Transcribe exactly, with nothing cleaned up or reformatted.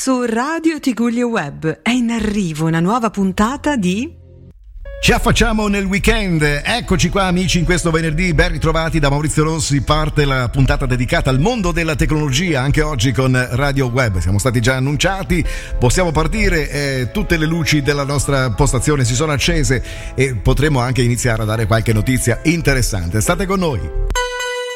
Su Radio Tigullio Web è in arrivo una nuova puntata di Ci affacciamo nel weekend. Eccoci qua amici in questo venerdì, ben ritrovati da Maurizio Rossi. Parte la puntata dedicata al mondo della tecnologia, anche oggi con Radio Web. Siamo stati già annunciati, possiamo partire, eh, tutte le luci della nostra postazione si sono accese e potremo anche iniziare a dare qualche notizia interessante. State con noi.